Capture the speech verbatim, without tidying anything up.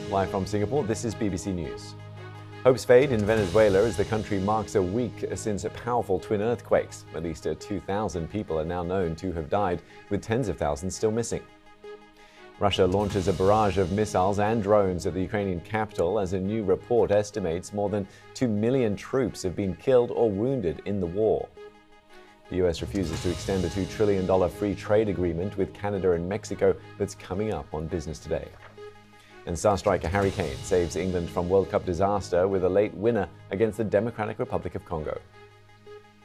Live from Singapore, this is B B C News. Hopes fade in Venezuela as the country marks a week since powerful twin earthquakes. At least two thousand people are now known to have died, with tens of thousands still missing. Russia launches a barrage of missiles and drones at the Ukrainian capital as a new report estimates more than two million troops have been killed or wounded in the war. The U S refuses to extend the two trillion dollars free trade agreement with Canada and Mexico that's coming up on Business Today. And star striker Harry Kane saves England from World Cup disaster with a late winner against the Democratic Republic of Congo.